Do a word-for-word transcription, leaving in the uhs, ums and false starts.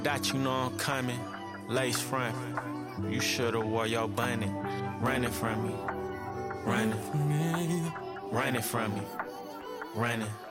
That you know I'm coming, lace front. You should've wore your bunny. Running from me, running, running from me, running.